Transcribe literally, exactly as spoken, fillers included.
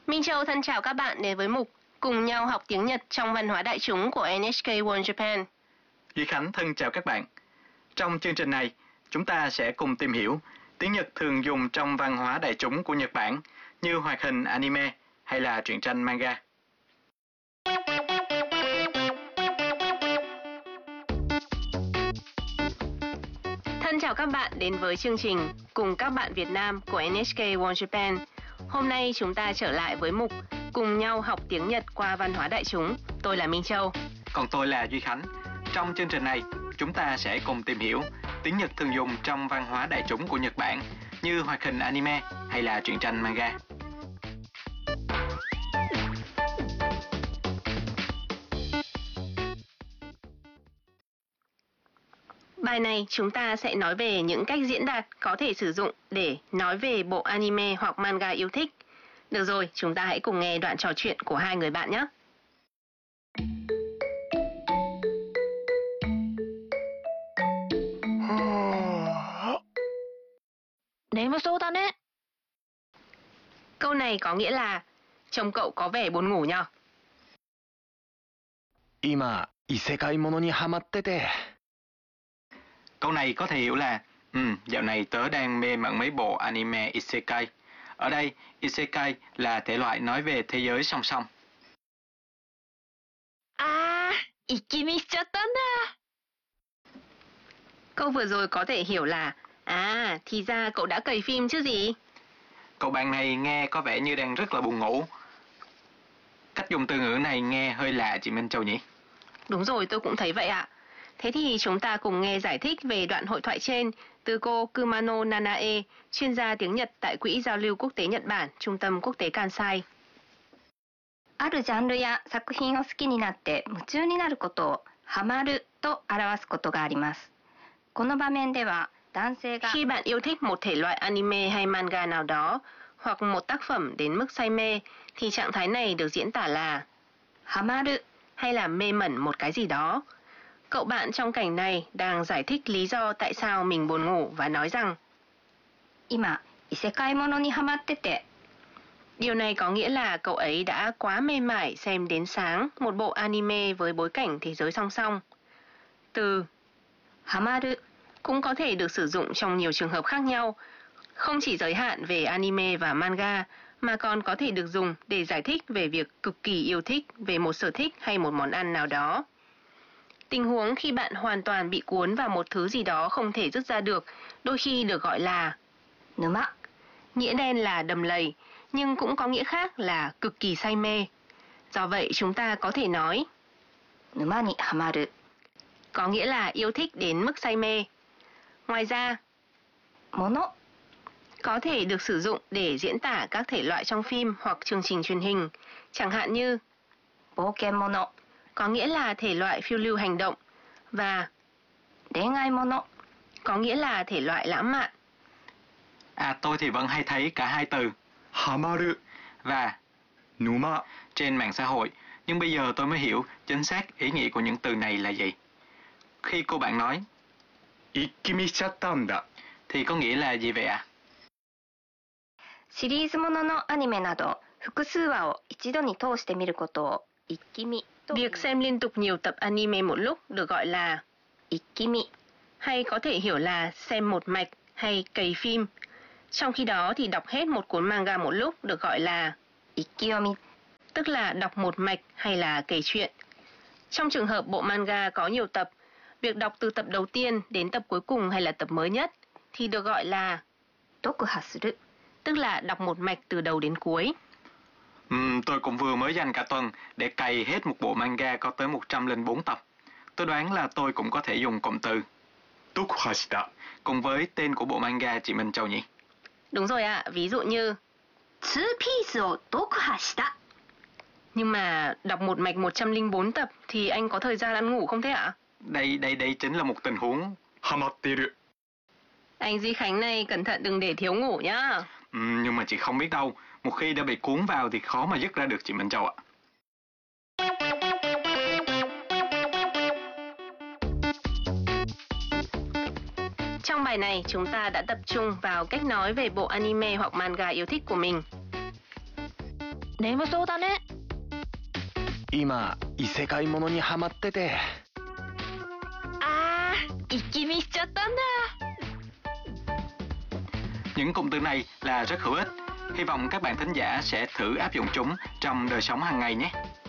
Minh Châu thân chào các bạn đến với mục Cùng nhau học tiếng Nhật trong văn hóa đại chúng của en hát kê World Japan. Duy Khánh thân chào các bạn. Trong chương trình này, chúng ta sẽ cùng tìm hiểu tiếng Nhật thường dùng trong văn hóa đại chúng của Nhật Bản như hoạt hình anime hay là truyện tranh manga. Thân chào các bạn đến với chương trình Cùng các bạn Việt Nam của en hát kê World Japan. Hôm nay chúng ta trở lại với mục Cùng nhau học tiếng Nhật qua văn hóa đại chúng. Tôi là Minh Châu. Còn tôi là Duy Khánh. Trong chương trình này, chúng ta sẽ cùng tìm hiểu tiếng Nhật thường dùng trong văn hóa đại chúng của Nhật Bản như hoạt hình anime hay là truyện tranh manga. Bài này chúng ta sẽ nói về những cách diễn đạt có thể sử dụng để nói về bộ anime hoặc manga yêu thích. Được rồi, chúng ta hãy cùng nghe đoạn trò chuyện của hai người bạn nhé. 眠そうだね。 Câu này có nghĩa là trông cậu có vẻ buồn ngủ nhờ. 今、異世界ものにハマってて。 Câu này có thể hiểu là Ừ, dạo này tớ đang mê mẩn mấy bộ anime Isekai. Ở đây, Isekai là thể loại nói về thế giới song song. あー、一気見しちゃったんだ。 Câu vừa rồi có thể hiểu là À, thì ra cậu đã cày phim chứ gì. Cậu bạn này nghe có vẻ như đang rất là buồn ngủ. Cách dùng từ ngữ này nghe hơi lạ chị Minh Châu nhỉ? Đúng rồi, tôi cũng thấy vậy ạ. Thế thì chúng ta cùng nghe giải thích về đoạn hội thoại trên từ cô Kumano Nanae, chuyên gia tiếng Nhật tại Quỹ Giao lưu Quốc tế Nhật Bản, Trung tâm Quốc tế Kansai. あるジャンルや作品を好きになって夢中になることをハマると表すことがあります。この場面では男性が Khi bạn yêu thích một thể loại anime hay manga nào đó hoặc một tác phẩm đến mức say mê thì trạng thái này được diễn tả là ハマる hay là mê mẩn một cái gì đó. Cậu bạn trong cảnh này đang giải thích lý do tại sao mình buồn ngủ và nói rằng 今異世界ものにハマってて。 Điều này có nghĩa là cậu ấy đã quá mê mải xem đến sáng một bộ anime với bối cảnh thế giới song song. Từ ハマる cũng có thể được sử dụng trong nhiều trường hợp khác nhau, không chỉ giới hạn về anime và manga, mà còn có thể được dùng để giải thích về việc cực kỳ yêu thích về một sở thích hay một món ăn nào đó. Tình huống khi bạn hoàn toàn bị cuốn vào một thứ gì đó không thể dứt ra được, đôi khi được gọi là 沼。 nghĩa đen là đầm lầy, nhưng cũng có nghĩa khác là cực kỳ say mê. Do vậy chúng ta có thể nói 沼にハマる。 có nghĩa là yêu thích đến mức say mê. Ngoài ra, もの có thể được sử dụng để diễn tả các thể loại trong phim hoặc chương trình truyền hình, chẳng hạn như 冒険もの có nghĩa là thể loại phiêu lưu hành động và 恋愛もの có nghĩa là thể loại lãng mạn. À, tôi thì vẫn hay thấy cả hai từ ハマる、 và 沼。 trên mạng xã hội, nhưng bây giờ tôi mới hiểu chính xác ý nghĩa của những từ này là gì. Khi cô bạn nói 一気見しちゃったんだ。 thì có nghĩa là gì vậy ạ? シリーズもののアニメなど複数話を一度に通して見ることを一気見と Việc xem liên tục nhiều tập anime một lúc được gọi là 一気見 hay có thể hiểu là xem một mạch hay cày phim. Trong khi đó thì đọc hết một cuốn manga một lúc được gọi là 一気読み tức là đọc một mạch hay là kể chuyện. Trong trường hợp bộ manga có nhiều tập, việc đọc từ tập đầu tiên đến tập cuối cùng hay là tập mới nhất thì được gọi là 読破する tức là đọc một mạch từ đầu đến cuối. Ừm, tôi cũng vừa mới dành cả tuần để cày hết một bộ manga có tới một trăm lẻ bốn tập. Tôi đoán là tôi cũng có thể dùng cụm từ 読破した。 cùng với tên của bộ manga chị Minh Châu nhỉ? Đúng rồi ạ, ví dụ như ツーピースを読破した nhưng mà đọc một mạch một trăm lẻ bốn tập thì anh có thời gian ăn ngủ không thế ạ? Đây, đây, đây chính là một tình huống ハマってる。 Anh Duy Khánh này cẩn thận đừng để thiếu ngủ nhá. Ừm, nhưng mà chị không biết đâu, một khi đã bị cuốn vào thì khó mà dứt ra được chị Minh Châu ạ. Trong bài này chúng ta đã tập trung vào cách nói về bộ anime hoặc manga yêu thích của mình. 眠そうだね。 今異世界ものにハマってて。 あー、一気見しちゃったんだ。 Những cụm từ này là rất hữu ích. Hy vọng các bạn thính giả sẽ thử áp dụng chúng trong đời sống hàng ngày nhé.